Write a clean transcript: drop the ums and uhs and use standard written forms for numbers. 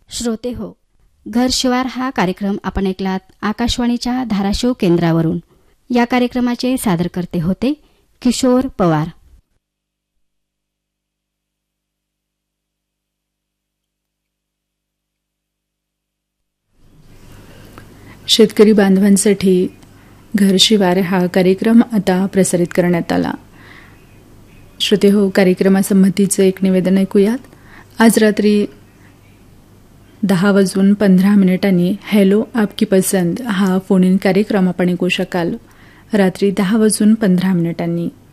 श्रोते हो, घर शिवार हा कार्यक्रम आपण ऐकलात आकाशवाणीच्या धाराशिव केंद्रावरून. या कार्यक्रमाचे सादरकर्ते होते किशोर पवार. शेतकरी बांधवांसाठी घर शिवार हा कार्यक्रम आता प्रसारित करण्यात आला. श्रोते हो, कार्यक्रमासंबंधीचं एक निवेदन ऐकूयात. आज रात्री 10:15 हॅलो आपकी पसंद हा फोन इन कार्यक्रम आपण ऐकू शकाल. रात्री 10:15